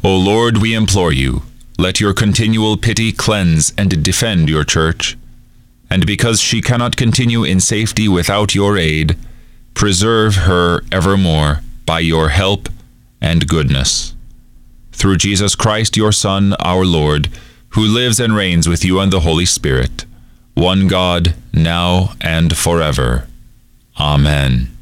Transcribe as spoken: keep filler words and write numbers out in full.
O Lord, we implore you, let your continual pity cleanse and defend your church, and because she cannot continue in safety without your aid, preserve her evermore by your help and goodness. Through Jesus Christ, your Son, our Lord, who lives and reigns with you and the Holy Spirit, one God, now and forever. Amen.